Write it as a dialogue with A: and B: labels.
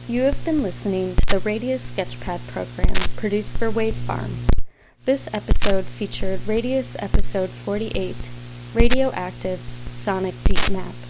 A: You have been listening to the Radius Sketchpad program produced for Wave Farm. This episode featured Radius Episode 48, Radioactive's Sonic Deep Map.